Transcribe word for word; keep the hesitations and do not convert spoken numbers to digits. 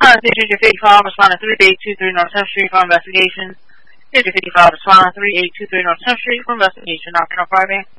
Respondent District fifty-five, Respondent three eight two three North tenth Street for investigation. District fifty-five, Respondent three eight two three North tenth Street for investigation. Knock on Friday.